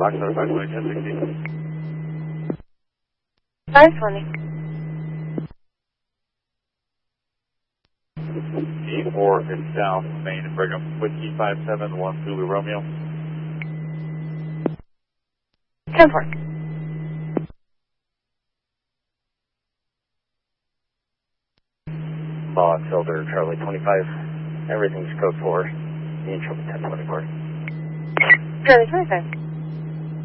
Box 520, 1060. 520. E4 is south, Main and Brigham, Whiskey 571 Zulu Romeo. 10-4. Box Elder Charlie 25. Everything's code 4. Being trouble 1024. Charlie 25.